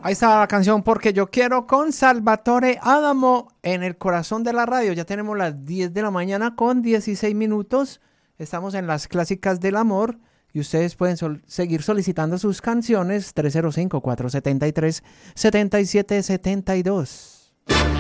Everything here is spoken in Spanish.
Ahí está la canción Porque Yo Quiero con Salvatore Adamo en el corazón de la radio. Ya tenemos las 10 de la mañana con 16 minutos. Estamos en las clásicas del amor y ustedes pueden seguir solicitando sus canciones 305-473-7772.